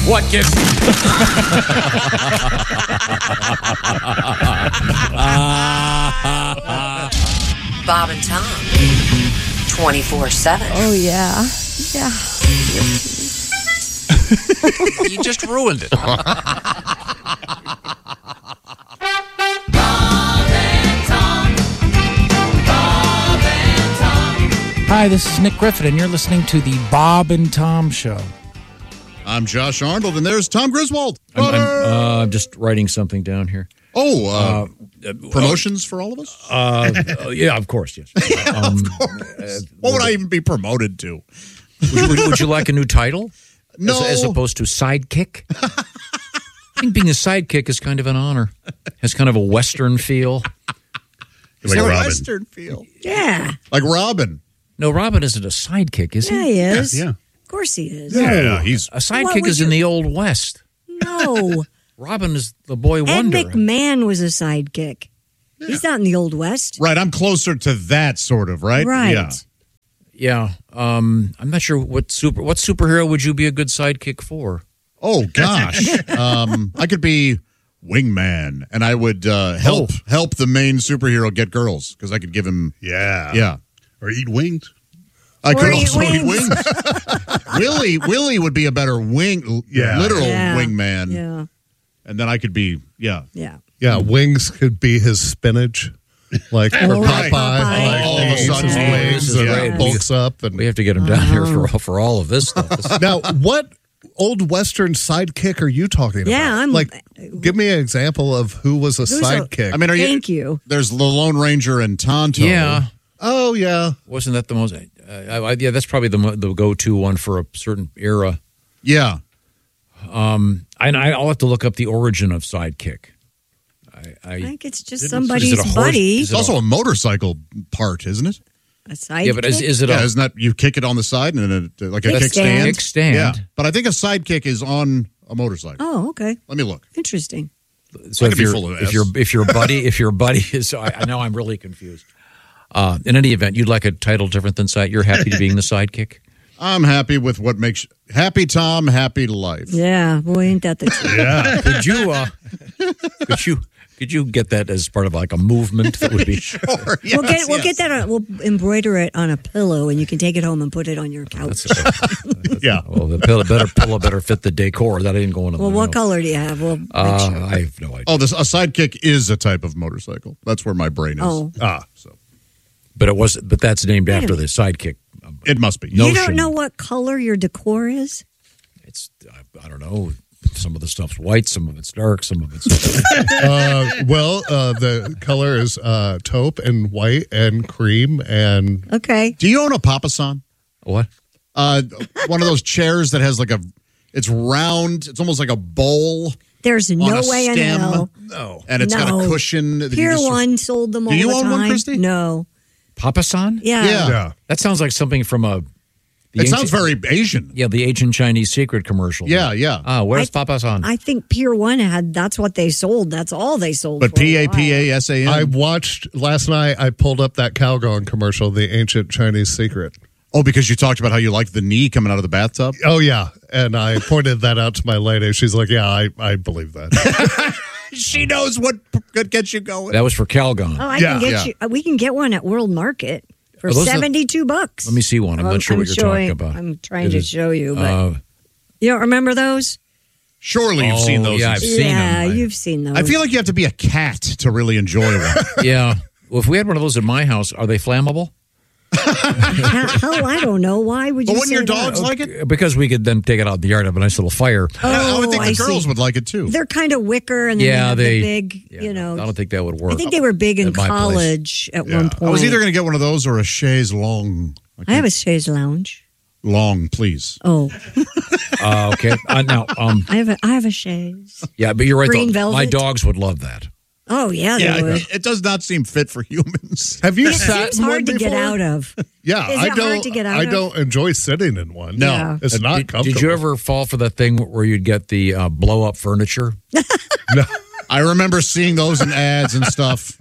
What gives? Bob and Tom. 24/7. Oh, yeah. Yeah. You just ruined it. Hi, this is Nick Griffin, and you're listening to the Bob and Tom Show. I'm Josh Arnold, and there's Tom Griswold. I'm just writing something down here. Promotions for all of us? Yeah, of course, yes. Of course. What would I even be promoted to? Would you like a new title? No. As opposed to sidekick? I think being a sidekick is kind of an honor. Has kind of a Western feel. Like Robin. Western feel. Yeah. Like Robin. No, Robin isn't a sidekick, is he? Yeah, he is. Yeah. Of course he is. Yeah, he's... A sidekick is in the Old West. No. Robin is the boy Ed wonder. McMahon was a sidekick. Yeah. He's not in the Old West. Right, I'm closer to that sort of, right? Right. Yeah. Yeah. I'm not sure what superhero would you be a good sidekick for? Oh, gosh. I could be wingman, and I would help the main superhero get girls, because I could give him... Yeah. Or eat wings. I could eat also eat wings. wings. Willie would be a better literal wingman. Yeah. And then I could be, Yeah. Yeah, wings could be his spinach. Like for right. Popeye. All of a sudden, his wings yeah. and Right. bulks up. And We have to get him down here for all of this stuff. now, what old Western sidekick are you talking about? Yeah, I'm- like, give me an example of who was a Who's sidekick. I mean, Thank you. There's the Lone Ranger and Tonto. Yeah. oh, yeah. Wasn't that the most... yeah, that's probably the go-to one for a certain era. Yeah. And I'll have to look up the origin of sidekick. I think it's just Is somebody's it a horse? buddy. It's also a motorcycle part, isn't it? A sidekick. Yeah, but is it Yeah, a isn't that you kick it on the side and then like a Kickstand. kickstand? kickstand? Yeah. But I think a sidekick is on a motorcycle. Oh, okay. Let me look. Interesting. So I if could be you're, full of if S. your buddy is, I know I'm really confused. In any event, you'd like a title different than side. You're happy to being the sidekick. I'm happy with what makes happy Tom, happy life. Yeah, boy, ain't that the truth. Yeah. Could you get that as part of like a movement that would be? Sure. We'll get that. We'll embroider it on a pillow, and you can take it home and put it on your couch. Yeah. Well, the pillow better fit the decor. That ain't going on. Well, what color do you have? We'll make sure. I have no idea. Oh, a sidekick is a type of motorcycle. That's where my brain is. Oh. So But that's named after the sidekick. it must be. You notion. don't know what color your decor is? It's I don't know. Some of the stuff's white, some of it's dark, some of it's. The color is taupe and white and cream and Okay. Do you own a Papasan? What? One of those chairs that has it's round. It's almost like a bowl. There's on no a way in stem. hell. No. And it's got a No. cushion. that you Pier just- One sold them all you the own time. one, Christy? No. Papasan? Yeah. Yeah. That sounds like something from a. It sounds very Asian. Yeah, the Asian Chinese secret commercial. Yeah, yeah. Where's Papasan? I think Pier One that's what they sold. That's all they sold. But for a while. Papasan. I watched last night. I pulled up that Calgon commercial, the ancient Chinese secret. Oh, because you talked about how you liked the knee coming out of the bathtub? Oh yeah, and I pointed that out to my lady. She's like, "Yeah, I believe that." She knows what could get you going. That was for Calgon. Oh, I Yeah. can get you. We can get one at World Market for Are those the- $72. Let me see one. I'm not sure what you're talking about. I'm trying It to is, show you, but you don't remember those? Surely you've seen those. Yeah, I've seen yeah, them. you've seen those. I feel like you have to be a cat to really enjoy one. Yeah. Well, if we had one of those at my house, are they flammable? Hell, I don't know. Why would you? But wouldn't say your that? dogs like it? Because we could then take it out in the yard, have a nice little fire. I would think I the girls see. would like it too. They're kind of wicker, and then Yeah, they they- have the big. Yeah, I don't think that would work. I think they were big in At my place. college at one point. I was either going to get one of those or a chaise long. I have a chaise lounge. Long, please. Oh, Okay. Now, I have a chaise. yeah, but you're right. Green though. My velvet? dogs would love that. Oh yeah, they would. It does not seem fit for humans. Have you It sat seems in one hard to get before? out of. Yeah, Is I it don't. hard to get out I of? don't enjoy sitting in one. No. Yeah. it's not comfortable. Did you ever fall for that thing where you'd get the blow up furniture? No. I remember seeing those in ads and stuff.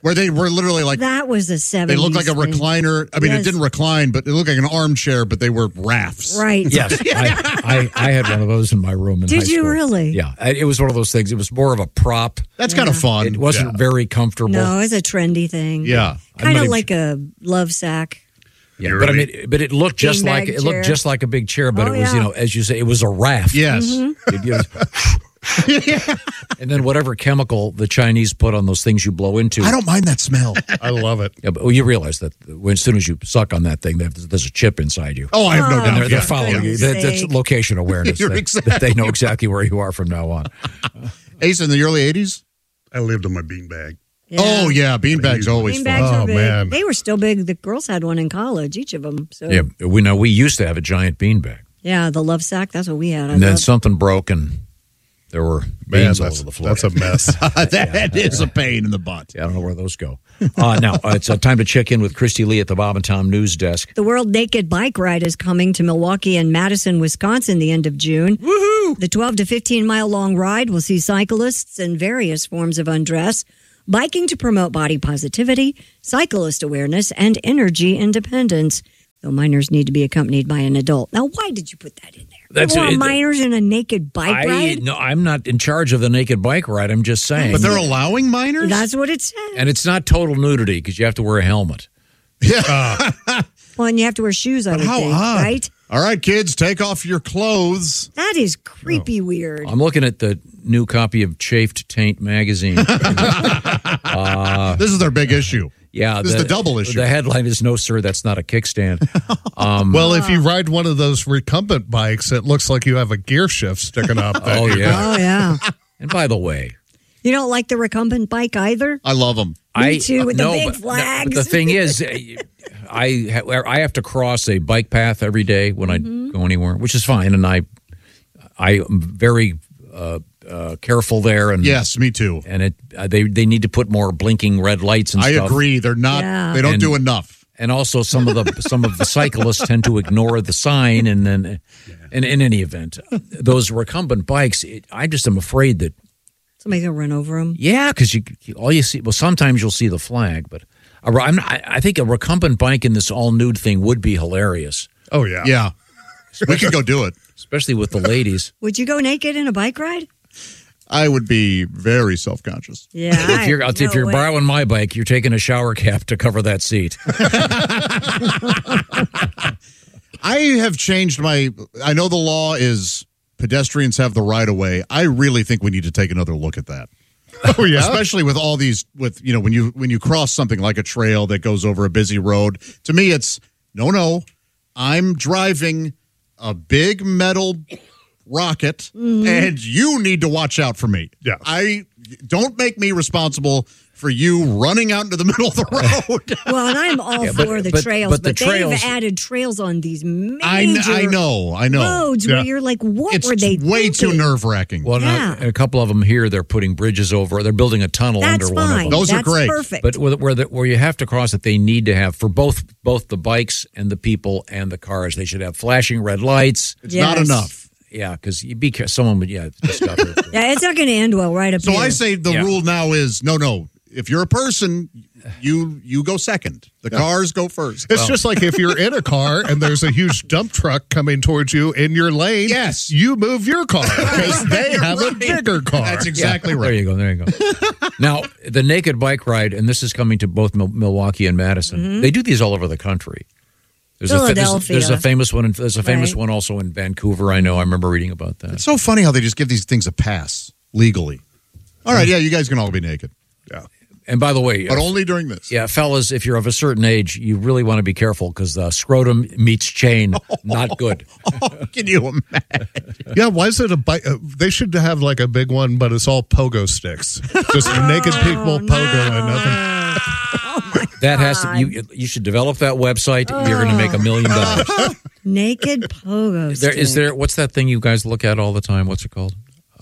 where they were literally like That was a 70s. they looked like a thing. recliner. I mean, Yes. it didn't recline, but it looked like an armchair, but they were rafts. Right. Yes, I had one of those in my room in high Did you school. really? Yeah, it was one of those things. It was more of a prop. That's kind of fun. It wasn't very comfortable. No, it's a trendy thing. Yeah. Kind not of even like a love sack. Yeah, You're but right. I mean, but it looked just Beanbag like it looked chair. just like a big chair, but Oh, it was yeah. as you say, it was a raft. Yes. Mm-hmm. And then whatever chemical the Chinese put on those things you blow into. I don't mind that smell. I love it. Yeah, but you realize that as soon as you suck on that thing, there's a chip inside you. Oh, I have no Oh, doubt. They're Yeah. following you. goodness That's sake. location awareness. You're They know exactly where you are from now on. Ace, in the early 80s? I lived on my beanbag. Oh, yeah. Beanbags always fun. Beanbags Oh, were big. man. They were still big. The girls had one in college, each of them. So Yeah, we used to have a giant beanbag, yeah, the love sack. That's what we had. and then something broke, and there were Man, beans all that's, over the floor. that's a mess. That is a pain in the butt. Yeah, I don't know where those go. Now, it's time to check in with Christy Lee at the Bob and Tom News Desk. The World Naked Bike Ride is coming to Milwaukee and Madison, Wisconsin, the end of June. Woohoo! The 12 to 15 mile long ride will see cyclists in various forms of undress, biking to promote body positivity, cyclist awareness, and energy independence. Though minors need to be accompanied by an adult. Now, why did you put that in there? That's you want it. minors in a naked bike ride? No, I'm not in charge of the naked bike ride. I'm just saying. But they're allowing minors? That's what it says. And it's not total nudity because you have to wear a helmet. Well, and you have to wear shoes, I would how think, odd. right? All right, kids, take off your clothes. That is creepy weird. I'm looking at the new copy of Chafed Taint magazine. This is their big issue. Yeah, This is the double issue. The headline is "No, sir, that's not a kickstand." Well, if you ride one of those recumbent bikes, it looks like you have a gear shift sticking up. Oh yeah. Oh, yeah. And by the way, You don't like the recumbent bike either? I love them. Me too, with the big but flags. the thing is, I have to cross a bike path every day when I go anywhere, which is fine, and I am very careful there. And Yes, me too. and they need to put more blinking red lights and I stuff. agree. They're not. Yeah. They don't And- do enough. And also, some of the cyclists tend to ignore the sign, and then, and in any event, those recumbent bikes, I just am afraid that Somebody's going to run over them. because all you see, well, sometimes you'll see the flag, but I think a recumbent bike in this all nude thing would be hilarious, Oh, yeah. Yeah. We could go do it. especially with the ladies. Would you go naked in a bike ride? I would be very self-conscious. Yeah. If you're borrowing my bike, you're taking a shower cap to cover that seat. I have changed I know the law is pedestrians have the right of way. I really think we need to take another look at that. Oh, yeah. Especially with all these, when you cross something like a trail that goes over a busy road. To me, it's no. I'm driving a big metal rocket, and you need to watch out for me. Yeah. Don't make me responsible for you running out into the middle of the road. Well, and I'm all for the trails, but the but they've trails- added trails on these major I know. roads Yeah. where you're like, what It's were they way too thinking? nerve-wracking. Well, Yeah. now, a couple of them here, they're putting bridges over. They're building a tunnel That's under one of fine. them. Those are That's great. perfect. But where you have to cross it, they need to have for both the bikes and the people and the cars. They should have flashing red lights. It's not Yes. enough. Yeah, because someone would discover it. yeah, it's not going to end well right up So here. I say the Yeah. rule now is no. If you're a person, you go second. The cars go first. It's just like if you're in a car and there's a huge dump truck coming towards you in your lane. Yes. You move your car because they have a Right. bigger car. That's exactly There right. you go. There you go. Now, the naked bike ride, and this is coming to both Milwaukee and Madison. They do these all over the country. There's Philadelphia. there's a famous one. There's a famous Right. one also in Vancouver. I know. I remember reading about that. It's so funny how they just give these things a pass legally. All right, yeah, you guys can all be naked, Yeah. And by the way, but only during this. yeah, fellas, if you're of a certain age, you really want to be careful because scrotum meets chain. Not good. Can you imagine? Yeah, why is it a bike? They should have like a big one, but it's all pogo sticks. Just naked people pogoing. Nothing. That has to. You should develop that website. You're going to make $1 million. Naked pogo Is there? What's that thing you guys look at all the time? What's it called?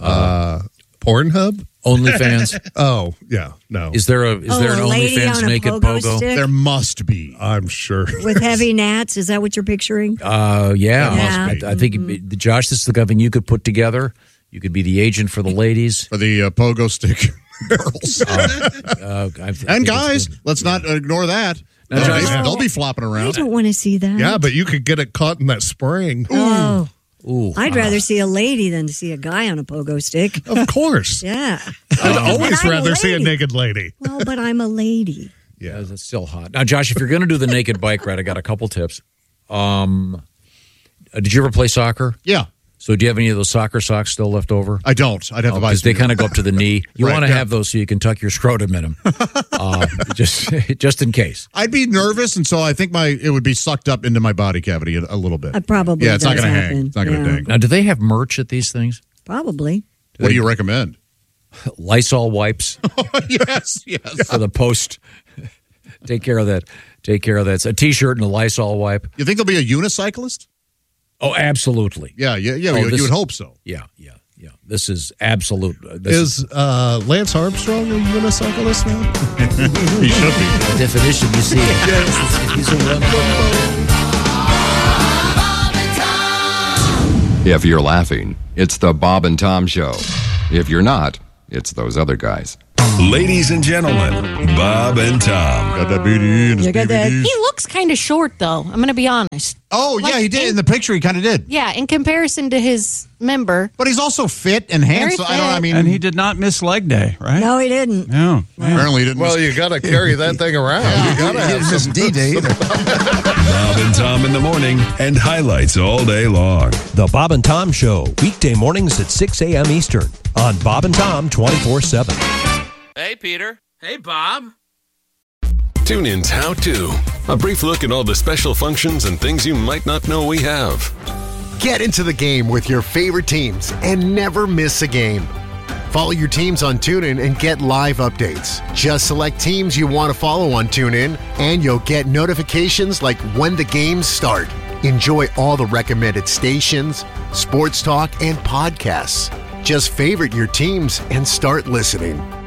Pornhub? OnlyFans. Oh, yeah. No. Is there an a lady OnlyFans on a naked pogo pogo? stick? There must be. I'm sure. with heavy gnats? Is that what you're picturing? Yeah. Yeah. I think Josh, this is the kind of thing you could put together. You could be the agent for the ladies. For the pogo stick. girls. And guys, let's not ignore that. Now, Josh, they'll be flopping I around. don't want to see that. Yeah, but you could get it caught in that spring. Oh, Ooh, I'd rather see a lady than to see a guy on a pogo stick. Of course. Yeah. I'd always But I'm a rather see a lady. naked lady. Well, but I'm a lady. Yeah. it's still hot. Now, Josh, if you're going to do the naked bike ride, I got a couple tips. Did you ever play soccer? Yeah, So do you have any of those soccer socks still left over? I don't. I'd have to buy Because some. they kind of go up to the knee. You Right, want to yeah. have those so you can tuck your scrotum in them, just in case. I'd be nervous, and so I think it would be sucked up into my body cavity a little bit. Probably. Yeah, it's not does going to happen. hang. It's not going to Yeah. dang. Now, do they have merch at these things? Probably. What do you recommend? Lysol wipes yes. for the post. Take care of that. Take care of that. It's a T-shirt and a Lysol wipe. You think there'll be a unicyclist? Oh, absolutely. Yeah. Oh, You this- would hope so. Yeah. This is absolute. Is Lance Armstrong a unicyclist now? He should be. the definition. You see it. He's a If you're laughing, it's the Bob and Tom Show. If you're not, it's those other guys. Ladies and gentlemen, Bob and Tom. Got that BD in his You got that? DVDs. He looks kind of short, though. I'm going to be honest. Oh, yeah, he did. In the picture, he kind of did. Yeah, in comparison to his member. But he's also fit and handsome. Very I mean, And he did not miss leg day, right? No, he didn't. No. apparently he didn't. Well, you got to carry that thing around. You got to have some D-Day either. Bob and Tom in the morning and highlights all day long. The Bob and Tom Show, weekday mornings at 6 a.m. Eastern on Bob and Tom 24/7. Hey, Peter. Hey, Bob. Tune in's How To. A brief look at all the special functions and things you might not know we have. Get into the game with your favorite teams and never miss a game. Follow your teams on TuneIn and get live updates. Just select teams you want to follow on TuneIn, and you'll get notifications like when the games start. Enjoy all the recommended stations, sports talk, and podcasts. Just favorite your teams and start listening.